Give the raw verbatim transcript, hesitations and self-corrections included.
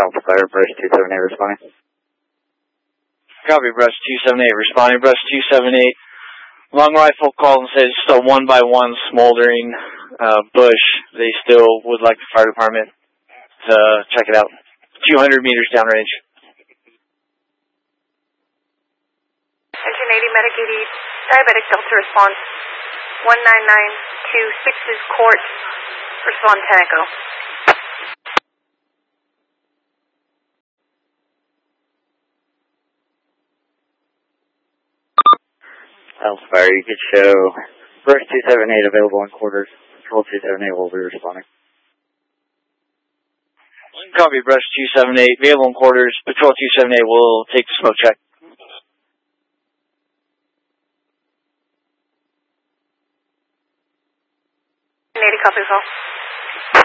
Alpha Fire, Brush two seven eight responding. Copy, Brush two seven eight responding. Brush two seven eight. Long rifle called and says just a one by one smoldering uh, bush. They still would like the fire department to check it out. two hundred meters downrange. Engine eighty, Medic eighty, Diabetic Delta response. one nine nine two six's court. Respond ten Echo. Alpha Fire, you could show Brush two seven eight available in quarters. Patrol two seven eight will be responding. Copy, Brush two seven eight. Available in quarters. Patrol two seven eight will take the smoke check. eighty, copy, call.